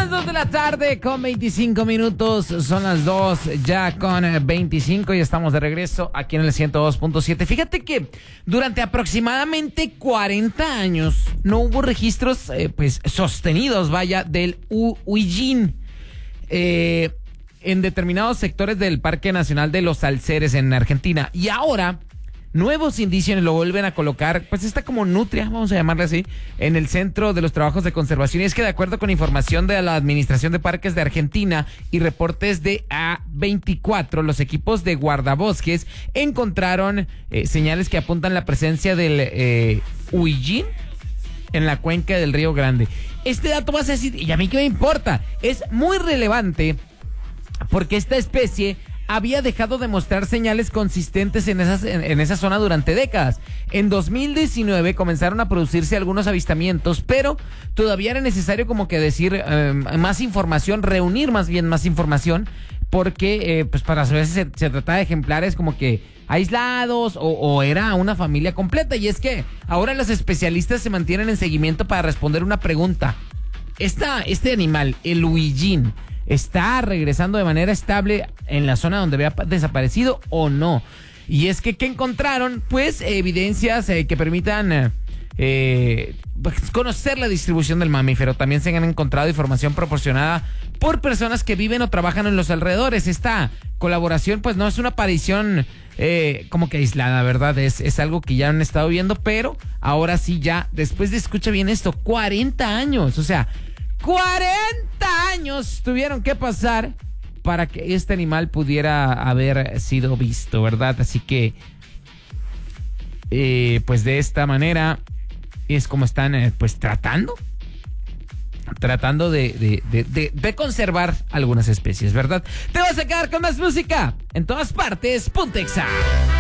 las 2 de la tarde con 25 minutos. Son las 2 ya con 25 y estamos de regreso aquí en el 102.7. Fíjate que durante aproximadamente 40 años no hubo registros sostenidos, del Huillín en determinados sectores del Parque Nacional de los Alceres en Argentina. Y ahora nuevos indicios lo vuelven a colocar, pues está como nutria, vamos a llamarle así, en el centro de los trabajos de conservación. Y es que de acuerdo con información de la Administración de Parques de Argentina y reportes de A24, los equipos de guardabosques encontraron señales que apuntan la presencia del Huillín en la cuenca del Río Grande. Este dato vas a decir, ¿y a mí qué me importa? Es muy relevante porque esta especie había dejado de mostrar señales consistentes en esa zona durante décadas. En 2019 comenzaron a producirse algunos avistamientos, pero todavía era necesario como que decir más información, reunir más información, porque pues para saber si se trataba de ejemplares como que aislados o era una familia completa. Y es que ahora los especialistas se mantienen en seguimiento para responder una pregunta. Este animal, el huillín, ¿está regresando de manera estable en la zona donde había desaparecido o no? Y es que, ¿qué encontraron? Pues evidencias que permitan conocer la distribución del mamífero. También se han encontrado información proporcionada por personas que viven o trabajan en los alrededores. Esta colaboración pues no es una aparición como que aislada, ¿verdad? Es algo que ya han estado viendo, pero ahora sí ya, después de, escucha bien esto, 40 años, o sea, 40 años tuvieron que pasar para que este animal pudiera haber sido visto, ¿verdad? Así que, pues de esta manera es como están, pues tratando de conservar algunas especies, ¿verdad? Te vas a quedar con más música en todas partes. Puntexa.